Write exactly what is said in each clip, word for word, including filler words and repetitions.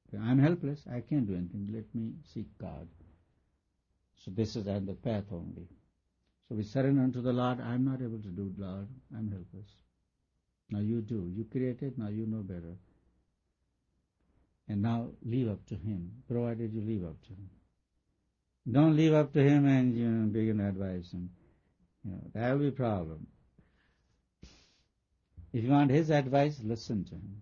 I'm helpless, I can't do anything, let me seek God. So this is the path only. So we surrender unto the Lord. I'm not able to do, Lord, I'm helpless. Now you do. You created, now you know better. And now leave up to Him, provided you leave up to Him. Don't leave up to Him and you know, begin to advise Him. You know, that will be a problem. If you want His advice, listen to Him.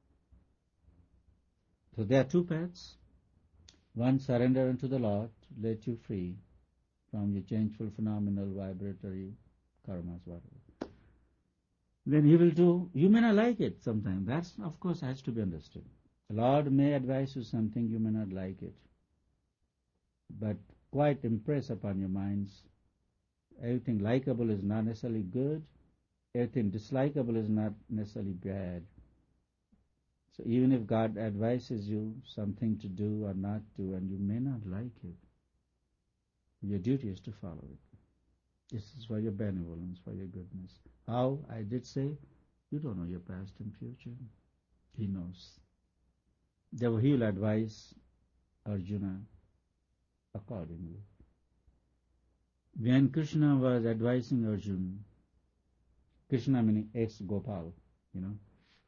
So there are two paths. One, surrender unto the Lord, to let you free from your changeful, phenomenal, vibratory karmas, whatever. Then He will do, you may not like it sometimes. That, of course, has to be understood. The Lord may advise you something, you may not like it. But quite impress upon your minds, everything likable is not necessarily good, everything dislikable is not necessarily bad. So even if God advises you something to do or not do, and you may not like it, your duty is to follow it. This is for your benevolence, for your goodness. How? I did say, you don't know your past and future. He knows. Therefore, He will advise Arjuna accordingly. When Krishna was advising Arjuna, Krishna meaning ex-Gopal, you know.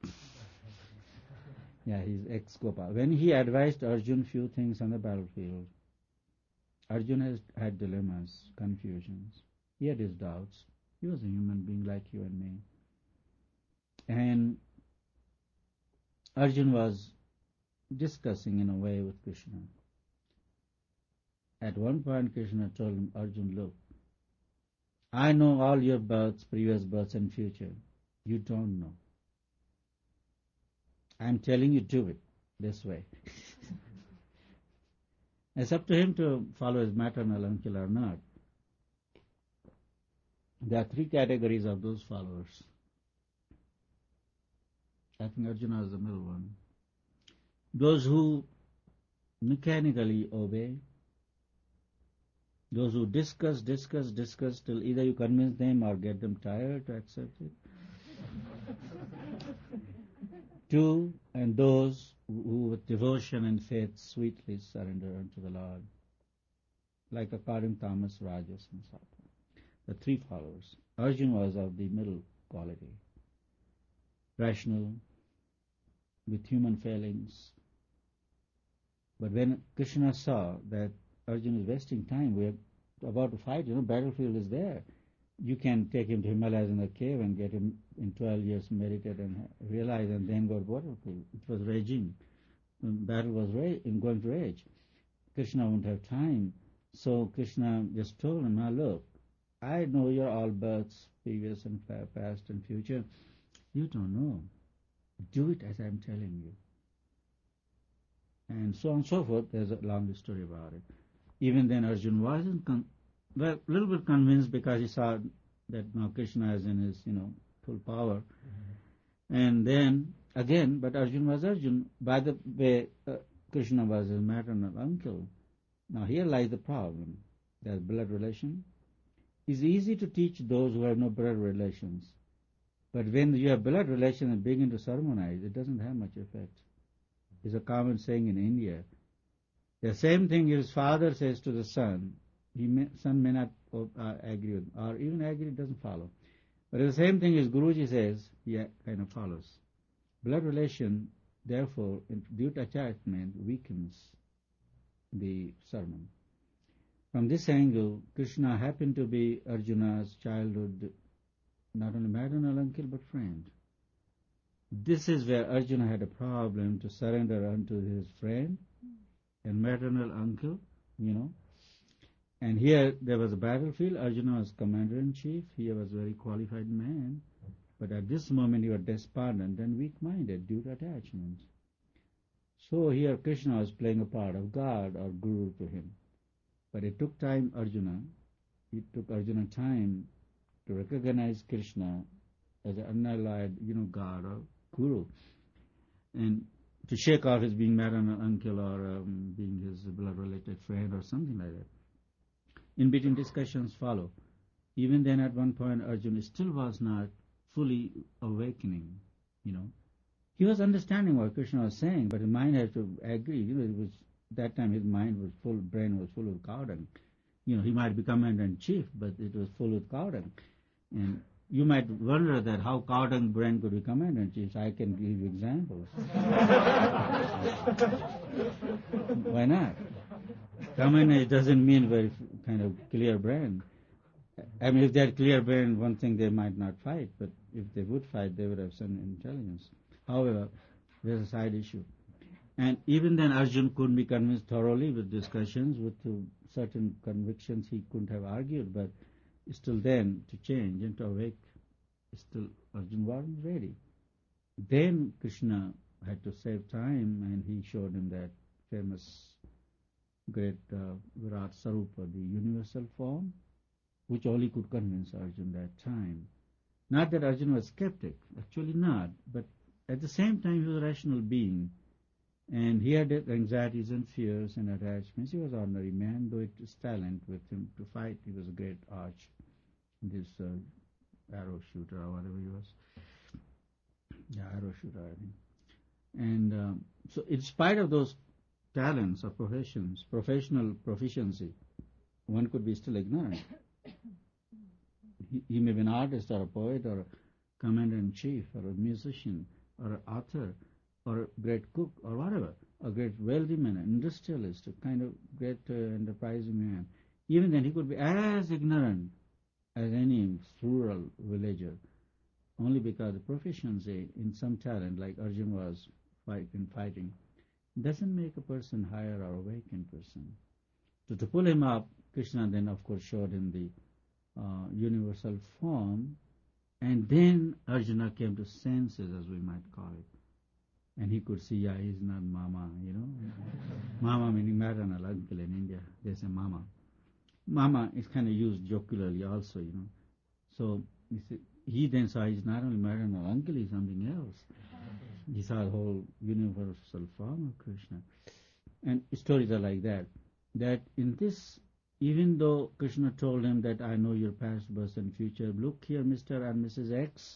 Yeah, he's ex-Gopal. When he advised Arjuna few things on the battlefield, Arjuna has had dilemmas, confusions. He had his doubts. He was a human being like you and me. And Arjuna was discussing in a way with Krishna. At one point Krishna told him, Arjuna, look, I know all your births, previous births and future. You don't know. I'm telling you, do it this way. It's up to him to follow his maternal uncle or not. There are three categories of those followers. I think Arjuna is the middle one. Those who mechanically obey, those who discuss, discuss, discuss till either you convince them or get them tired to accept it. Two, and those who with devotion and faith sweetly surrender unto the Lord, like according Thomas, Rajas and Sattva. The three followers. Arjuna was of the middle quality. Rational, with human failings. But when Krishna saw that Arjuna is wasting time, we are about to fight, you know, battlefield is there. You can take him to Himalayas in a cave and get him in twelve years meditate and realize and then go to battlefield. It was raging. The battle was ra- going to rage. Krishna wouldn't have time. So Krishna just told him, now look, I know your all births, previous and past and future. You don't know. Do it as I'm telling you. And so on and so forth. There's a long story about it. Even then Arjuna wasn't con- well, a little bit convinced because he saw that now Krishna is in his, you know, full power. Mm-hmm. And then again, but Arjuna was Arjuna. By the way, uh, Krishna was his maternal uncle. Now here lies the problem. There's blood relation. It's easy to teach those who have no blood relations. But when you have blood relation and begin to sermonize, it doesn't have much effect. It's a common saying in India. The same thing his father says to the son, he may, son may not uh, agree with, or even agree, it doesn't follow. But the same thing as Guruji says, he kind of follows. Blood relation, therefore, due to attachment, weakens the sermon. From this angle, Krishna happened to be Arjuna's childhood, not only maternal uncle, but friend. This is where Arjuna had a problem to surrender unto his friend and maternal uncle, you know. And here there was a battlefield. Arjuna was commander-in-chief. He was a very qualified man. But at this moment he was despondent and weak-minded due to attachment. So here Krishna was playing a part of God or Guru to him. But it took time Arjuna, it took Arjuna time to recognize Krishna as an unallied, you know, God or Guru. And to shake off his being maternal uncle or um, being his blood-related friend or something like that. In between discussions follow. Even then at one point Arjuna still was not fully awakening, you know. He was understanding what Krishna was saying, but his mind had to agree. You know, it was that time his mind was full, brain was full of cow dung. You know, he might be commander in chief, but it was full of cow dung. And you might wonder that how cow dung brain could be commander in chief. So I can give you examples. Why not? Commander doesn't mean very kind of clear brain. I mean, if they had clear brain, one thing they might not fight, but if they would fight, they would have some intelligence. However, there's a side issue. And even then, Arjun couldn't be convinced thoroughly with discussions, with uh, certain convictions he couldn't have argued, but still then, to change and to awake, still Arjun wasn't ready. Then Krishna had to save time, and he showed him that famous great uh, Virat Sarupa, the universal form, which only could convince Arjun that time. Not that Arjun was skeptic, actually not, but at the same time he was a rational being, and he had anxieties and fears and attachments. He was an ordinary man, though it was talent with him to fight. He was a great arch, this uh, arrow shooter or whatever he was. Yeah, arrow shooter, I think. And um, so in spite of those talents or professions, professional proficiency, one could be still ignorant. He, he may be an artist or a poet or a commander-in-chief or a musician or an author or a great cook or whatever, a great wealthy man, an industrialist, a kind of great uh, enterprising man. Even then he could be as ignorant as any rural villager, only because the proficiency in some talent, like Arjun was fight, in fighting, doesn't make a person higher or awakened person. So to pull him up, Krishna then of course showed him the uh, universal form, and then Arjuna came to senses, as we might call it. And he could see, yeah, he's not Mama, you know. Mama meaning maternal uncle in India. They say Mama. Mama is kind of used jocularly also, you know. So he, said, he then saw he's not only maternal uncle, he's something else. He saw the whole universal form of Krishna. And stories are like that. That in this, even though Krishna told him that I know your past, birth and future, look here, Mister and Missus X,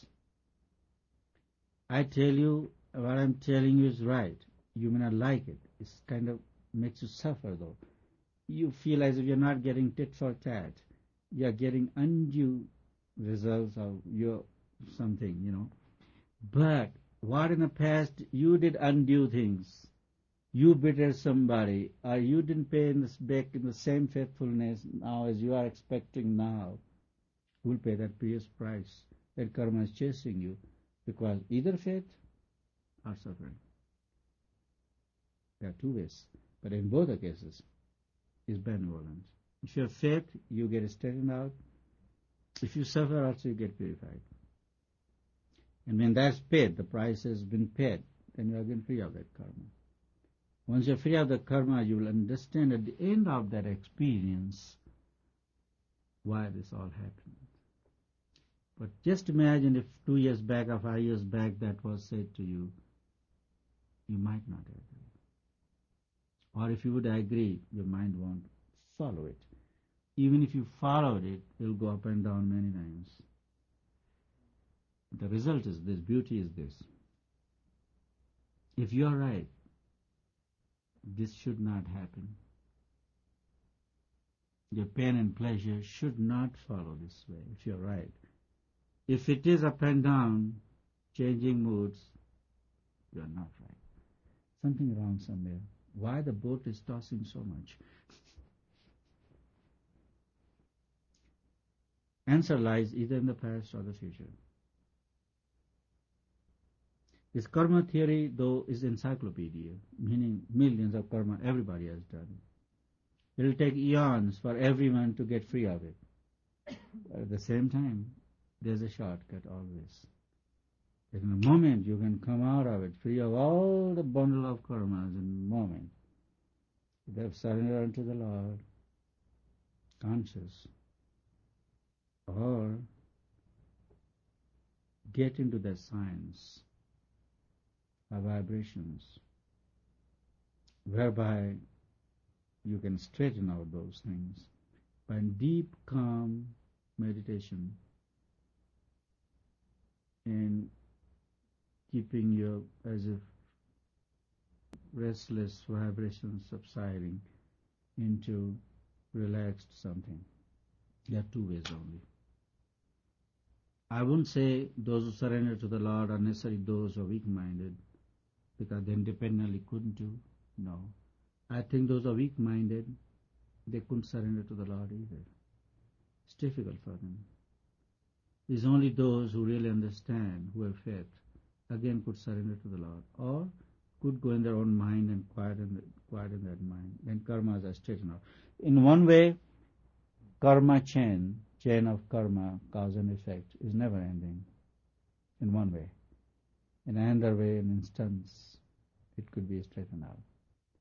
I tell you, what I'm telling you is right. You may not like it. It kind of makes you suffer, though. You feel as if you're not getting tit for tat. You're getting undue results of your something, you know. But what in the past you did undue things. You betrayed somebody, or you didn't pay in this back in the same faithfulness now as you are expecting now. You will pay that previous price. That karma is chasing you, because either faith or suffering. There are two ways, but in both the cases, is benevolent. If you have faith, you get straightened out. If you suffer, also you get purified. And when that's paid, the price has been paid, then you are again free of that karma. Once you're free of the karma, you will understand at the end of that experience why this all happened. But just imagine if two years back or five years back that was said to you, you might not agree. Or if you would agree, your mind won't follow it. Even if you followed it, it will go up and down many times. The result is this, beauty is this. If you are right, this should not happen. Your pain and pleasure should not follow this way, if you're right. If it is up and down, changing moods, you're not right. Something wrong somewhere. Why the boat is tossing so much? Answer lies either in the past or the future. This karma theory, though, is encyclopedia, meaning millions of karma everybody has done. It will take eons for everyone to get free of it. But at the same time, there's a shortcut always. In a moment you can come out of it, free of all the bundle of karmas in a moment. You have surrendered unto the Lord, conscious, or get into the science of vibrations, whereby you can straighten out those things by deep, calm meditation and keeping you as if restless vibrations subsiding into relaxed something. There are two ways only. I wouldn't say those who surrender to the Lord are necessarily those who are weak-minded, because they independently couldn't do. No. I think those who are weak-minded, they couldn't surrender to the Lord either. It's difficult for them. It's only those who really understand, who have faith, again could surrender to the Lord, or could go in their own mind and quieten, quieten that mind. Then karmas are straightened out. In one way, karma chain, chain of karma, cause and effect, is never ending. In one way. In another way, an instance, it could be straightened out.